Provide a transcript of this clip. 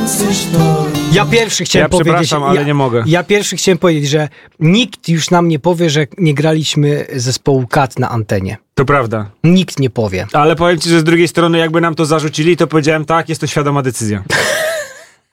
Ja pierwszy chciałem powiedzieć... przepraszam, ale nie mogę. Ja pierwszy chciałem powiedzieć, że nikt już nam nie powie, że nie graliśmy zespołu Kat na antenie. To prawda. Nikt nie powie. Ale powiem ci, że z drugiej strony jakby nam to zarzucili, to powiedziałem tak, jest to świadoma decyzja.